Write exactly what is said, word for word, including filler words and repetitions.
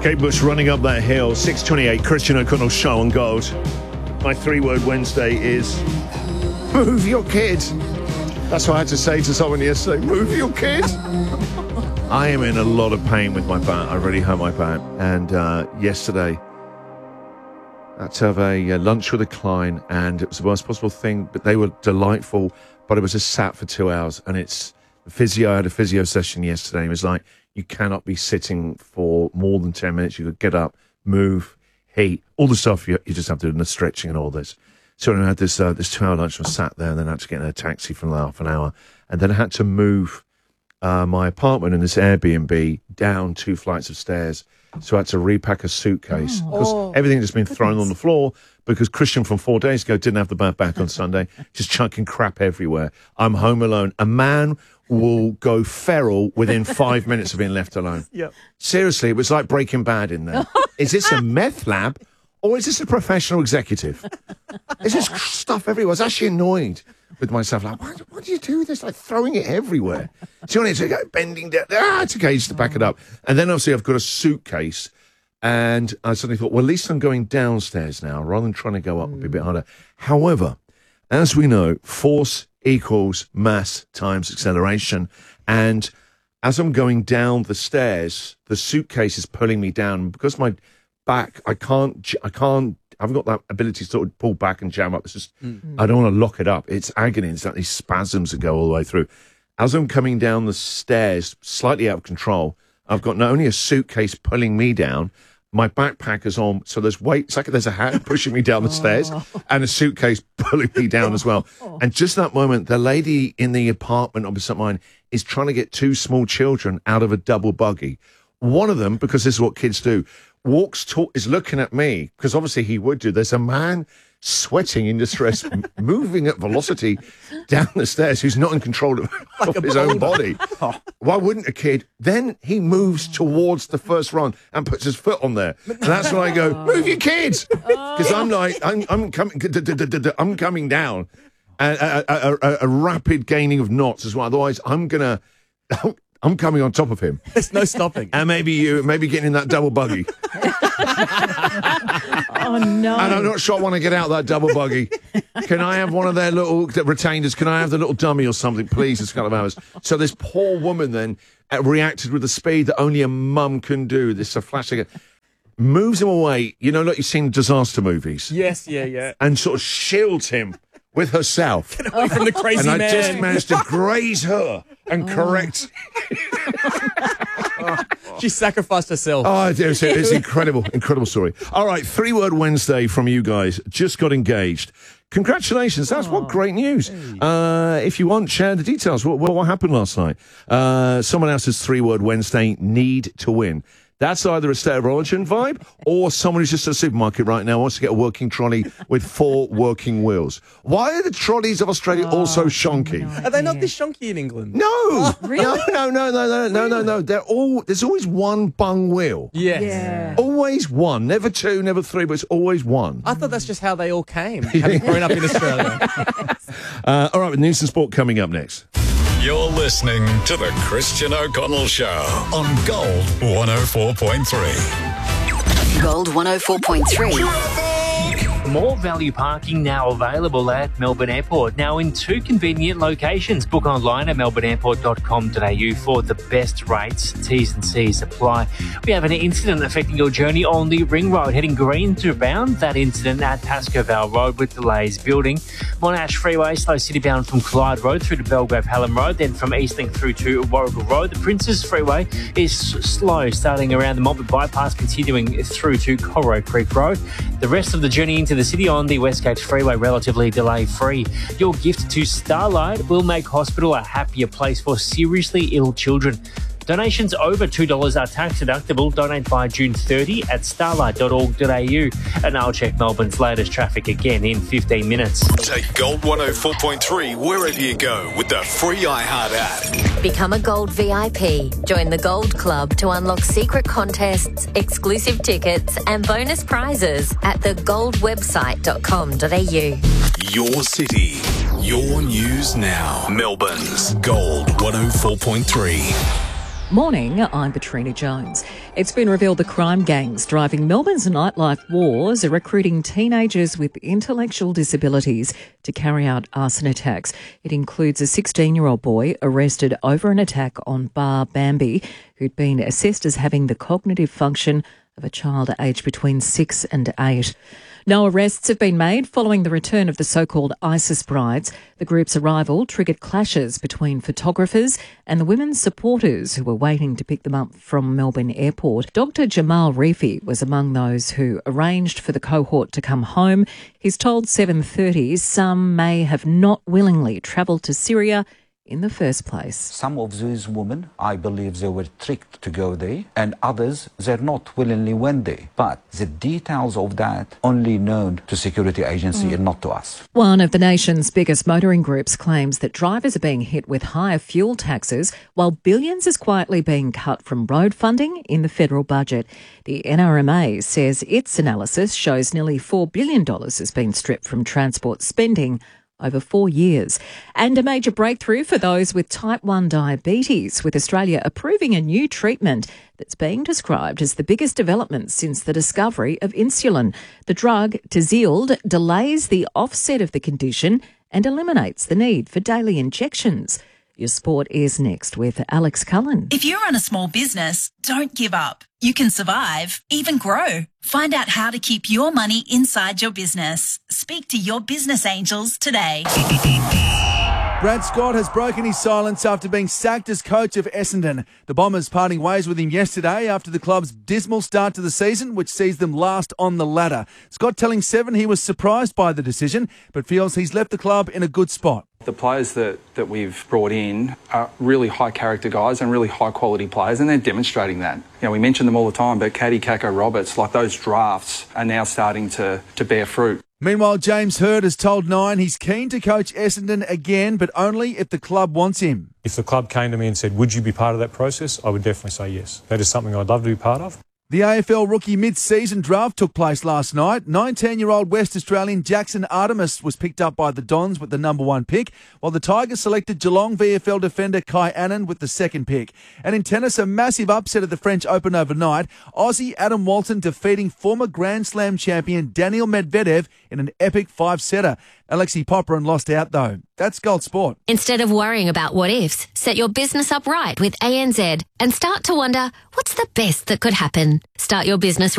Kate Bush running up that hill. six twenty-eight, Christian O'Connell show on Gold. My three-word Wednesday is move your kids. That's what I had to say to someone yesterday. Move your kids. I am in a lot of pain with my back. I really hurt my back. And uh, yesterday, I had to have a uh, lunch with a client, and it was the worst possible thing, but they were delightful. But it was just sat for two hours, and it's the physio. I had a physio session yesterday. It was like, you cannot be sitting for more than ten minutes. You could get up, move, heat, all the stuff you, you just have to do, and the stretching and all this. So I had this uh, this two-hour lunch, and I sat there, and then I had to get in a taxi for half an hour, and then I had to move uh, my apartment in this Airbnb down two flights of stairs. So I had to repack a suitcase because oh, everything just been goodness. thrown on the floor because Christian from four days ago didn't have the bag back on Sunday, just chucking crap everywhere. I'm home alone. A man will go feral within five minutes of being left alone. Yep. Seriously, it was like Breaking Bad in there. Is this a meth lab or is this a professional executive? Is this stuff everywhere? I was actually annoyed with myself. Like, why, why do you do this? Like throwing it everywhere. So you want to go bending down. Ah, it's okay, just to back it up. And then obviously I've got a suitcase. And I suddenly thought, well, at least I'm going downstairs now rather than trying to go up. Mm. It'd be a bit harder. However, as we know, force equals mass times acceleration. And as I'm going down the stairs, the suitcase is pulling me down. Because my back, I can't, I can't, I haven't got that ability to sort of pull back and jam up. It's just, mm. I don't want to lock it up. It's agony. It's like these spasms that go all the way through. As I'm coming down the stairs, slightly out of control, I've got not only a suitcase pulling me down, my backpack is on, so there's weight. It's like there's a hand pushing me down the stairs and a suitcase pulling me down as well. And just that moment, the lady in the apartment opposite mine is trying to get two small children out of a double buggy. One of them, because this is what kids do, walks, to- is looking at me, because obviously he would do. There's a man sweating in distress, m- moving at velocity down the stairs, who's not in control of, like of his boulder. own body. Oh. Why wouldn't a kid? Then he moves towards the first run and puts his foot on there. And that's when I go, move your kids! Because I'm like, I'm, I'm coming, I'm coming down. And a, a, a, a rapid gaining of knots as well. Otherwise, I'm gonna, I'm coming on top of him. There's no stopping. And maybe you, maybe getting in that double buggy. Oh, no. And I'm not sure I want to get out that double buggy. Can I have one of their little retainers? Can I have the little dummy or something, please? It's kind of hours. So this poor woman then uh, reacted with the speed that only a mum can do. This a flash again. Moves him away. You know, like you've seen disaster movies. Yes, yeah, yeah. And sort of shields him with herself. Get away from the crazy and man. And I just managed to graze her and correct. Oh. She sacrificed herself. Oh, it's, it's incredible, incredible story. All right, three-word Wednesday from you guys. Just got engaged. Congratulations. That's oh, what great news. Hey. Uh, if you want, share the details. What, what, what happened last night? Uh, someone else's three-word Wednesday, need to win. That's either a State of Origin vibe or someone who's just at a supermarket right now wants to get a working trolley with four working wheels. Why are the trolleys of Australia oh, all so shonky? No are they not this shonky in England? No. Oh, really? No, no, no, no, no, no, no, no. They're all, there's always one bung wheel. Yes. Yeah. Always one. Never two, never three, but it's always one. I thought that's just how they all came, having grown up in Australia. uh, all right, with news and sport coming up next. You're listening to the Christian O'Connell Show on Gold one oh four point three. Gold one oh four point three. More value parking now available at Melbourne Airport, now in two convenient locations. Book online at melbourne airport dot com dot a u for the best rates. T's and C's apply. We have an incident affecting your journey on the Ring Road, heading green to bound. That incident at Pascoe Vale Road with delays building. Monash Freeway, slow city bound from Clyde Road through to Belgrave Hallam Road, then from Eastlink through to Warrigal Road. The Princes Freeway is slow, starting around the Montfort Bypass, continuing through to Corrow Creek Road. The rest of the journey into the city on the Westgate Freeway relatively delay-free. Your gift to Starlight will make hospital a happier place for seriously ill children. Donations over two dollars are tax deductible. Donate by June thirtieth at starlight dot org dot a u. And I'll check Melbourne's latest traffic again in fifteen minutes. Take Gold one oh four point three wherever you go with the free iHeart app. Become a Gold V I P. Join the Gold Club to unlock secret contests, exclusive tickets and bonus prizes at the gold website dot com dot a u. Your city, your news now. Melbourne's Gold one oh four point three. Morning, I'm Katrina Jones. It's been revealed the crime gangs driving Melbourne's nightlife wars are recruiting teenagers with intellectual disabilities to carry out arson attacks. It includes a sixteen-year-old boy arrested over an attack on Bar Bambi, who'd been assessed as having the cognitive function of a child aged between six and eight. No arrests have been made following the return of the so-called ISIS brides. The group's arrival triggered clashes between photographers and the women's supporters who were waiting to pick them up from Melbourne Airport. Doctor Jamal Rifi was among those who arranged for the cohort to come home. He's told seven thirty some may have not willingly travelled to Syria in the first place. Some of these women, I believe they were tricked to go there, and others, they're not willingly went there. But the details of that only known to security agency mm. and not to us. One of the nation's biggest motoring groups claims that drivers are being hit with higher fuel taxes while billions is quietly being cut from road funding in the federal budget. The N R M A says its analysis shows nearly four billion dollars has been stripped from transport spending over four years. And a major breakthrough for those with type one diabetes, with Australia approving a new treatment that's being described as the biggest development since the discovery of insulin. The drug, Tzield, delays the offset of the condition and eliminates the need for daily injections. Your sport is next with Alex Cullen. If you run a small business, don't give up. You can survive, even grow. Find out how to keep your money inside your business. Speak to your business angels today. Brad Scott has broken his silence after being sacked as coach of Essendon. The Bombers parting ways with him yesterday after the club's dismal start to the season, which sees them last on the ladder. Scott telling Seven he was surprised by the decision, but feels he's left the club in a good spot. The players that, that we've brought in are really high character guys and really high quality players, and they're demonstrating that. You know, we mention them all the time, but Caddy, Kako, Roberts, like those drafts are now starting to, to bear fruit. Meanwhile, James Hird has told Nine he's keen to coach Essendon again, but only if the club wants him. If the club came to me and said, would you be part of that process? I would definitely say yes. That is something I'd love to be part of. The A F L rookie mid-season draft took place last night. nineteen-year-old West Australian Jackson Artemis was picked up by the Dons with the number one pick, while the Tigers selected Geelong V F L defender Kai Annan with the second pick. And in tennis, a massive upset at the French Open overnight. Aussie Adam Walton defeating former Grand Slam champion Daniil Medvedev in an epic five-setter. Alexei Popyrin lost out, though. That's Gold Sport. Instead of worrying about what ifs, set your business up right with A N Z and start to wonder, what's the best that could happen? Start your business